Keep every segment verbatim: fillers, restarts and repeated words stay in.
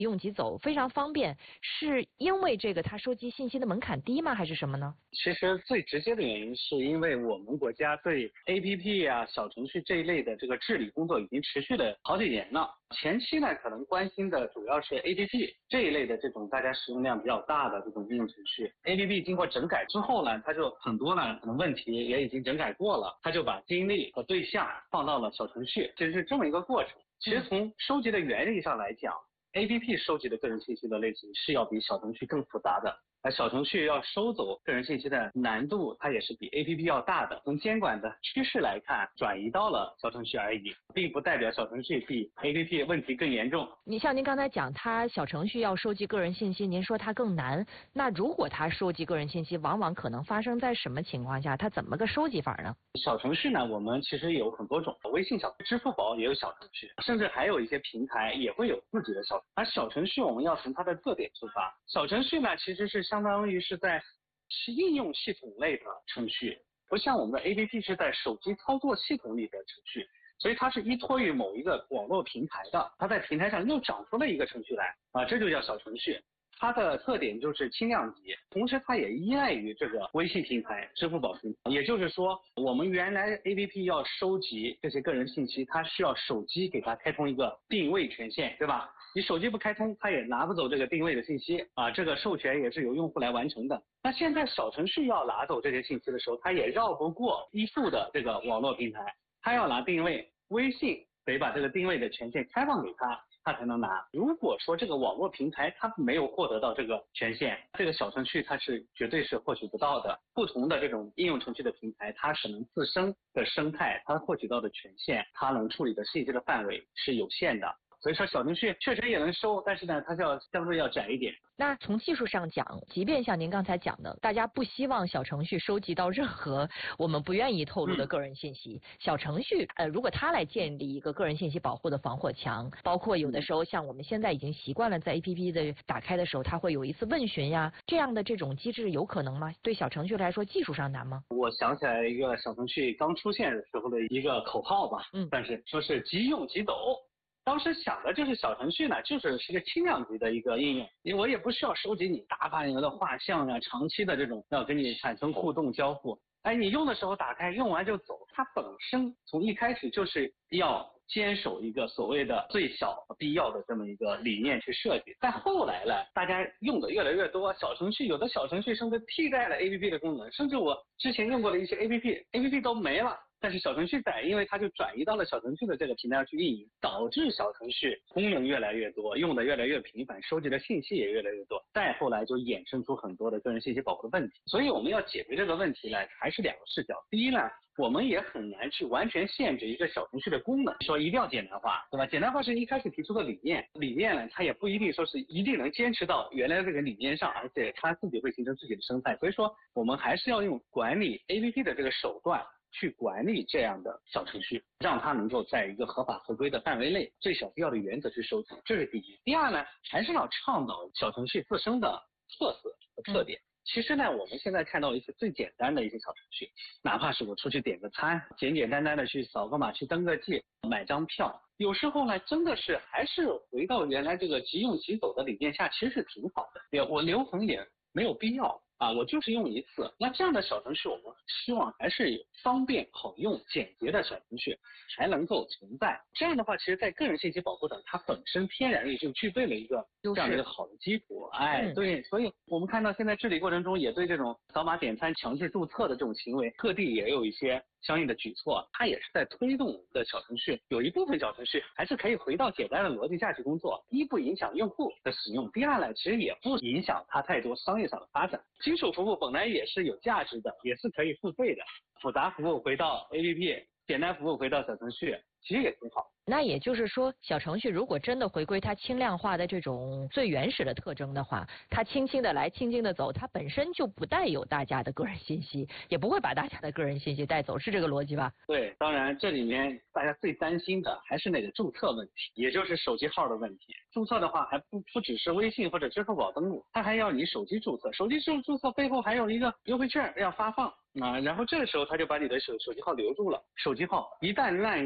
用即走，非常方便，是因为这个它收集信息的门槛低吗？还是什么呢？ 其实最直接的原因是因为我们国家对 A P P 啊、小程序这一类的这个治理工作已经持续了好几年了。前期呢，可能关心的主要是 A P P 这一类的这种大家使用量比较大的这种应用程序。A P P 经过整改之后呢，它就很多呢可能问题也已经整改过了，它就把精力和对象放到了小程序，其实是这么一个过程。其实从收集的原理上来讲， A P P 收集的个人信息的类型是要比小程序更复杂的。而小程序要收走个人信息的难度，它也是比 A P P 要大的。从监管的趋势来看，转移到了小程序而已，并不代表小程序比 A P P 问题更严重。 你像您刚才讲，它小程序要收集个人信息，您说它更难。那如果它收集个人信息，往往可能发生在什么情况下？它怎么个收集法呢？ 小程序呢，我们其实有很多种，微信小、支付宝也有小程序，甚至还有一些平台也会有自己的小程序。而小程序我们要从它的特点出发，小程序呢其实是相当于是在是应用系统类的程序，不像我们的 A P P 是在手机操作系统里的程序，所以它是依托于某一个网络平台的，它在平台上又长出了一个程序来啊，这就叫小程序。它的特点就是轻量级，同时它也依赖于这个微信平台、支付宝平台。也就是说，我们原来 A P P 要收集这些个人信息，它需要手机给它开通一个定位权限，对吧？你手机不开通，它也拿不走这个定位的信息啊，这个授权也是由用户来完成的。那现在小程序要拿走这些信息的时候，它也绕不过依附的这个网络平台，它要拿定位，微信得把这个定位的权限开放给它，它才能拿。如果说这个网络平台它没有获得到这个权限，这个小程序它是绝对是获取不到的。不同的这种应用程序的平台，它可能自身的生态，它获取到的权限，它能处理的信息的范围是有限的。所以说小程序确实也能收，但是呢，它就要相对要窄一点。 那从技术上讲，即便像您刚才讲的，大家不希望小程序收集到任何我们不愿意透露的个人信息，嗯、小程序呃，如果它来建立一个个人信息保护的防火墙，包括有的时候像我们现在已经习惯了在 A P P 的打开的时候，它会有一次问询呀，这样的这种机制有可能吗？对小程序来说，技术上难吗？ 我想起来一个小程序刚出现的时候的一个口号吧，嗯，但是说是即用即走。当时想的就是小程序呢，就是是个轻量级的一个应用，因为我也不需要收集你大范围的画像啊，长期的这种要跟你产生互动交互。哎，你用的时候打开，用完就走。它本身从一开始就是要坚守一个所谓的最小必要的这么一个理念去设计。但后来呢，大家用的越来越多，小程序有的小程序甚至替代了 A P P 的功能，甚至我之前用过的一些 A P P，A P P 都没了。但是小程序在，因为它就转移到了小程序的这个平台上去运营，导致小程序功能越来越多，用的越来越频繁，收集的信息也越来越多，再后来就衍生出很多的个人信息保护的问题。所以我们要解决这个问题呢，还是两个视角。第一呢，我们也很难去完全限制一个小程序的功能，说一定要简单化，对吧？简单化是一开始提出的理念，理念呢，它也不一定说是一定能坚持到原来这个理念上，而且它自己会形成自己的生态。所以说，我们还是要用管理 A P P 的这个手段去管理这样的小程序，让它能够在一个合法合规的范围内，最小必要的原则去收集，这是第一。第二呢，还是要倡导小程序自身的特色和特点。其实呢，我们现在看到一些最简单的一些小程序，哪怕是我出去点个餐，简简单单的去扫个码，去登个记，买张票，有时候呢，真的是还是回到原来这个即用即走的理念下，其实是挺好的。也我留痕也没有必要。啊，我就是用一次。那这样的小程序，我们希望还是有方便、好用、简洁的小程序还能够存在。这样的话，其实，在个人信息保护上，它本身天然也就具备了一个这样的一个好的基础。哎，嗯、对，所以我们看到现在治理过程中，也对这种扫码点餐强制注册的这种行为，各地也有一些相应的举措，它也是在推动的小程序。有一部分小程序还是可以回到简单的逻辑下去工作，一不影响用户的使用，第二呢，其实也不影响它太多商业上的发展。基础服务本来也是有价值的，也是可以付费的，复杂服务回到 A P P， 简单服务回到小程序，其实也挺好。 那也就是说，小程序如果真的回归它轻量化的这种最原始的特征的话，它轻轻的来，轻轻的走，它本身就不带有大家的个人信息，也不会把大家的个人信息带走，是这个逻辑吧？ 对，当然这里面大家最担心的还是那个注册问题，也就是手机号的问题。注册的话还不不只是微信或者支付宝登录，它还要你手机注册，手机注注册背后还有一个优惠券要发放啊，然后这个时候他就把你的手手机号留住了，手机号一旦滥用，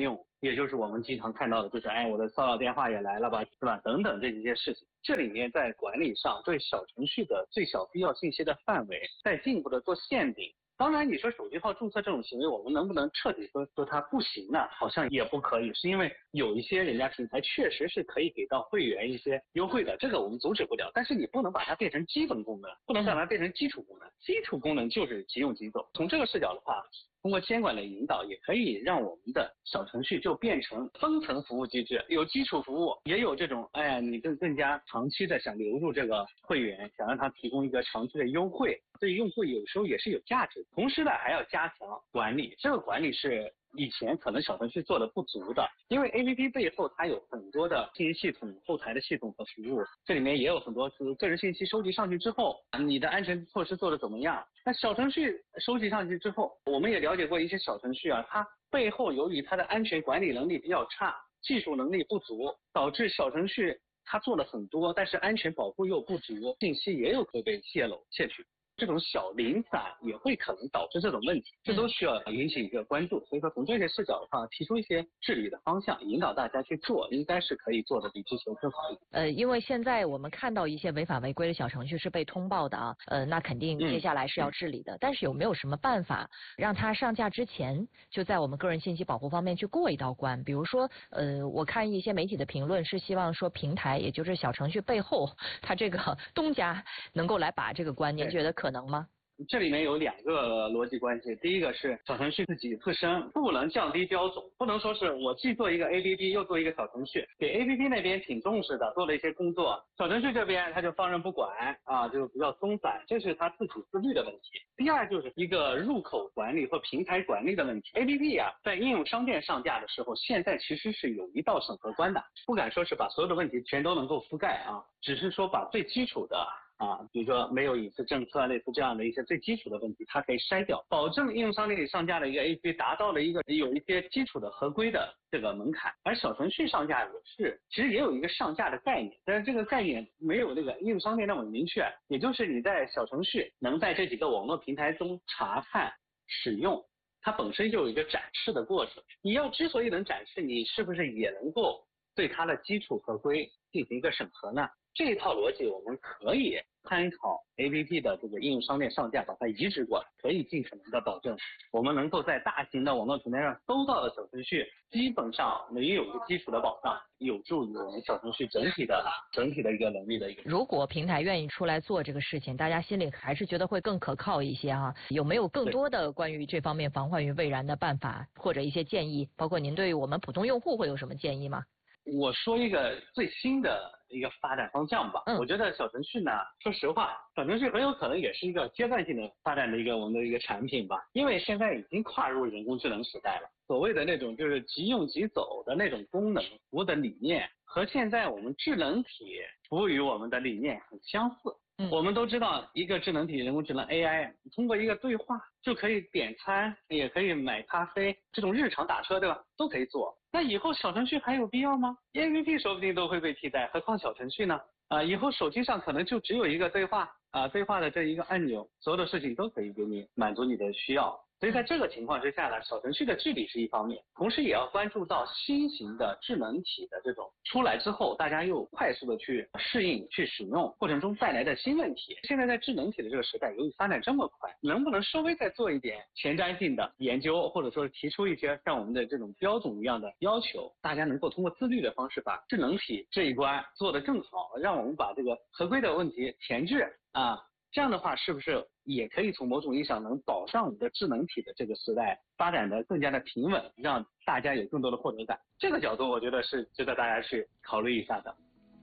也就是我们经常看到的，就是哎，我的骚扰电话也来了吧，是吧？等等这几件事情，这里面在管理上对小程序的最小必要信息的范围再进一步的做限定。当然，你说手机号注册这种行为，我们能不能彻底说说它不行呢？好像也不可以，是因为有一些人家平台确实是可以给到会员一些优惠的，这个我们阻止不了。但是你不能把它变成基本功能，不能把它变成基础功能。基础功能就是即用即走。从这个视角的话，通过监管的引导，也可以让我们的小程序就变成分层服务机制，有基础服务，也有这种哎呀，你更更加长期的想留住这个会员，想让他提供一个长期的优惠，对用户有时候也是有价值。同时呢，还要加强管理，这个管理是以前可能小程序做的不足的，因为 A P P 背后它有很多的信息系统、后台的系统和服务，这里面也有很多是个人信息收集上去之后，你的安全措施做得怎么样？那小程序收集上去之后，我们也了解过一些小程序啊，它背后由于它的安全管理能力比较差，技术能力不足，导致小程序它做了很多，但是安全保护又不足，信息也有可被泄露窃取。这种小零散也会可能导致这种问题，这都需要引起一个关注。所以说从这些视角的话，提出一些治理的方向，引导大家去做，应该是可以做的比之前更好一点。 呃，因为现在我们看到一些违法违规的小程序是被通报的啊，呃，那肯定接下来是要治理的。嗯、但是有没有什么办法让它上架之前就在我们个人信息保护方面去过一道关？比如说，呃，我看一些媒体的评论是希望说平台，也就是小程序背后，它这个东家能够来把这个关，您觉得可能吗？ 这里面有两个逻辑关系，第一个是小程序自己自身不能降低标准，不能说是我既做一个 A P P 又做一个小程序，给 A P P 那边挺重视的，做了一些工作，小程序这边他就放任不管啊，就比较松散，这是他自己自律的问题。第二就是一个入口管理和平台管理的问题。A P P 啊，在应用商店上架的时候，现在其实是有一道审核关的，不敢说是把所有的问题全都能够覆盖啊，只是说把最基础的啊，比如说没有隐私政策类似这样的一些最基础的问题，它可以筛掉，保证应用商店里上架的一个 A P P 达到了一个有一些基础的合规的这个门槛。而小程序上架也是，其实也有一个上架的概念，但是这个概念没有那个应用商店那么明确，也就是你在小程序能在这几个网络平台中查看使用，它本身就有一个展示的过程。你要之所以能展示，你是不是也能够对它的基础合规进行一个审核呢？这一套逻辑我们可以参考 A P P 的这个应用商店上架，把它移植过来，可以尽可能的保证我们能够在大型的网络平台上搜到的小程序基本上能有一个基础的保障，有助于我们小程序整体的整体的一个能力的一个。 如果平台愿意出来做这个事情，大家心里还是觉得会更可靠一些哈。有没有更多的关于这方面防患于未然的办法或者一些建议？包括您对于我们普通用户会有什么建议吗？ 我说一个最新的一个发展方向吧。嗯，我觉得小程序呢，说实话，小程序很有可能也是一个阶段性的发展的一个我们的一个产品吧，因为现在已经跨入人工智能时代了。所谓的那种就是即用即走的那种功能服务的理念，和现在我们智能体服务于我们的理念很相似。嗯，我们都知道一个智能体人工智能 A I 通过一个对话就可以点餐，也可以买咖啡，这种日常打车对吧，都可以做。那以后小程序还有必要吗？ A P P 说不定都会被替代，何况小程序呢？啊，以后手机上可能就只有一个对话啊，对话的这一个按钮，所有的事情都可以给你满足你的需要。所以在这个情况之下呢，小程序的治理是一方面，同时也要关注到新型的智能体的这种出来之后，大家又快速的去适应、去使用过程中带来的新问题。现在在智能体的这个时代，由于发展这么快，能不能稍微再做一点前瞻性的研究，或者说提出一些像我们的这种标准一样的要求，大家能够通过自律的方式把智能体这一关做得更好，让我们把这个合规的问题前置啊。这样的话，是不是也可以从某种意义上能保障我们的智能体的这个时代发展的更加的平稳，让大家有更多的获得感？这个角度，我觉得是值得大家去考虑一下的。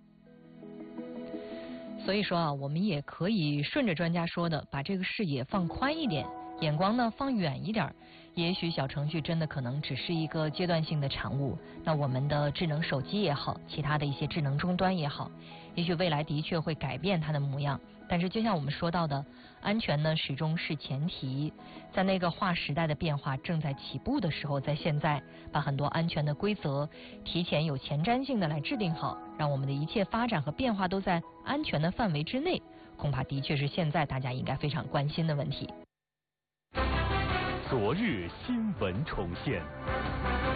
所以说啊，我们也可以顺着专家说的，把这个视野放宽一点，眼光呢放远一点。也许小程序真的可能只是一个阶段性的产物，那我们的智能手机也好，其他的一些智能终端也好，也许未来的确会改变它的模样。但是就像我们说到的，安全呢始终是前提。在那个划时代的变化正在起步的时候，在现在把很多安全的规则提前有前瞻性的来制定好，让我们的一切发展和变化都在安全的范围之内，恐怕的确是现在大家应该非常关心的问题。 昨日新闻重现。